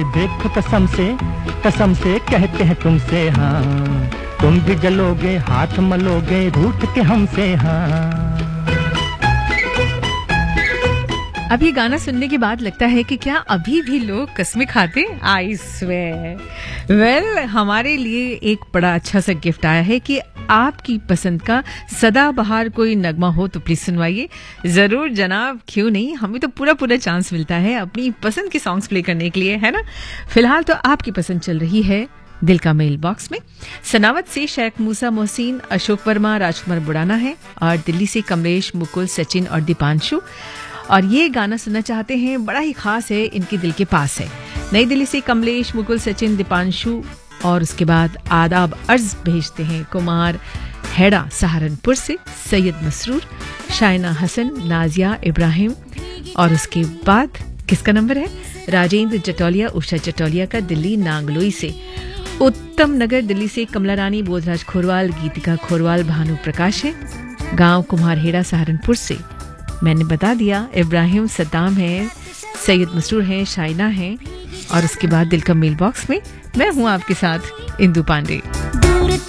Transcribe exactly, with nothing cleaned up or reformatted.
देखो कसम से, कसम से कहते हैं तुमसे हाँ, तुम भी जलोगे हाथ मलोगे रूठ के हमसे हाँ। अब ये गाना सुनने के बाद लगता है कि क्या अभी भी लोग कस्में खाते? I swear. वेल, हमारे लिए एक बड़ा अच्छा सा गिफ्ट आया है कि आपकी पसंद का सदाबहार कोई नगमा हो तो प्लीज सुनवाइए। जरूर जनाब, क्यों नहीं, हमें तो पूरा पूरा चांस मिलता है अपनी पसंद के सॉन्ग्स प्ले करने के लिए, है ना। फिलहाल तो आपकी पसंद चल रही है दिल का मेल बॉक्स में। सनावत से शेख मूसा मोहसिन, अशोक वर्मा, राजकुमार बुड़ाना है, और दिल्ली से कमलेश, मुकुल, सचिन और दीपांशु, और ये गाना सुनना चाहते हैं, बड़ा ही खास है, इनके दिल के पास है। नई दिल्ली से कमलेश, मुकुल, सचिन, दीपांशु, और उसके बाद आदाब अर्ज भेजते हैं कुमार हेड़ा सहारनपुर से, सैयद मसरूर, शाइना हसन, नाजिया इब्राहिम, और उसके बाद किसका नंबर है, राजेंद्र जटौलिया, उषा जटौलिया का दिल्ली नांगलोई से, उत्तम नगर दिल्ली से कमला रानी, बोधराज खोरवाल, गीतिका खोरवाल, भानु प्रकाश है, गांव कुमार हेड़ा सहारनपुर से। मैंने बता दिया, इब्राहिम सद्दाम है, सैयद मसरूर है, शाइना है, और उसके बाद दिल का मेल बॉक्स में मैं हूं आपके साथ इंदु पांडे।